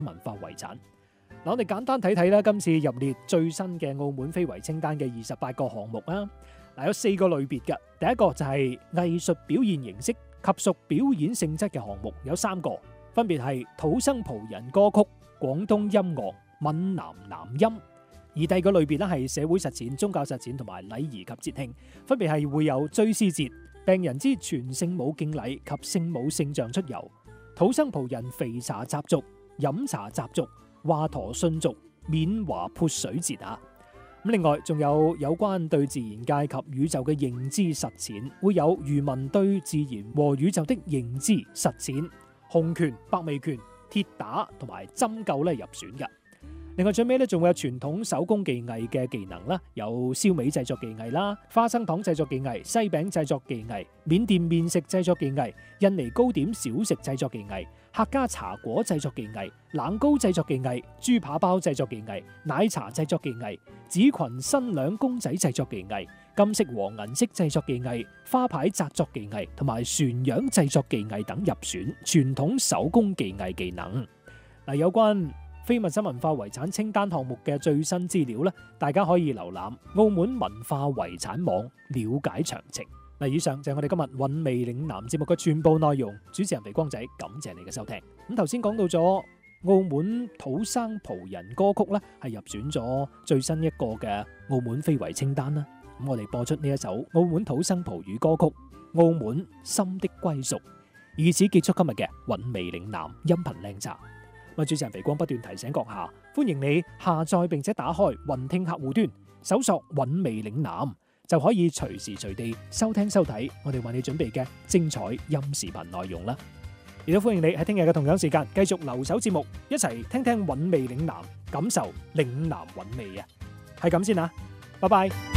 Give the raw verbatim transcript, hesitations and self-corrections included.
文化遺產。嗱，我哋簡單睇睇啦，今次入列最新嘅澳門非遺清單嘅二十八個項目啊，嗱，有四個類別嘅。第一個就係藝術表現形式及屬表演性質嘅項目，有三個，分別係土生葡人歌曲、廣東音樂、閩南南音。而第二個類別咧係社會實踐、宗教實踐同埋禮儀及節慶，分別係會有追思節、病人之全聖母敬禮及聖母聖像出遊、土生葡人肥茶習俗、飲茶習俗、華佗信俗、緬華潑水節啊。咁另外仲有有關對自然界及宇宙嘅認知實踐，會有漁民對自然和宇宙的認知實踐、洪拳、百味拳、鐵打同埋針灸咧入選嘅。另外最尾咧仲會有傳統手工技藝嘅技能啦，有燒味製作技藝啦、花生糖製作技藝、西餅製作技藝、緬甸麵食製作技藝、印尼糕點小食製作技藝、客家茶果製作技藝、冷糕製作技藝、豬扒包製作技藝、奶茶製作技藝、紫裙新娘公仔製作技藝、金飾和銀飾製作技藝、花牌紮作技藝同埋船樣製作技藝等入選傳統手工技藝技能。嗱，有關非物質文化遺產清單項目嘅最新資料咧，大家可以瀏覽澳門文化遺產網了解詳情。嗱，以上就係我哋今日韻味嶺南節目嘅全部內容。主持人肥光仔，感謝你嘅收聽。咁頭先講到咗澳門土生葡人歌曲咧，係入選咗最新一個嘅澳門非遺清單啦。咁我哋播出呢一首澳門土生葡語歌曲《澳門心的歸屬》，以此結束今日嘅韻味嶺南音頻靚茶。我主持人肥光不斷提醒閣下，歡迎你下載並且打開雲聽客戶端，搜索韻味嶺南，就可以隨時隨地收聽收睇我哋為你準備嘅精彩音視頻內容啦。亦都歡迎你喺聽日嘅同樣時間繼續留守節目，一齊聽聽韻味嶺南，感受嶺南韻味啊！係咁先啦，拜拜。